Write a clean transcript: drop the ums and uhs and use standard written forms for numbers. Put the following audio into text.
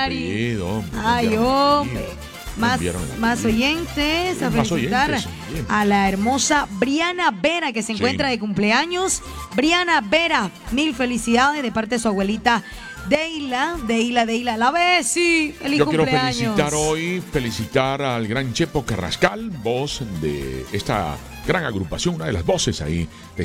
Ay, hombre. Más oyentes, a felicitar a la hermosa Briana Vera, que se encuentra de cumpleaños. Briana Vera, mil felicidades de parte de su abuelita Deila, la Bessie. Feliz Yo cumpleaños. quiero felicitar al gran Chepo Carrascal, voz de esta gran agrupación, una de las voces ahí de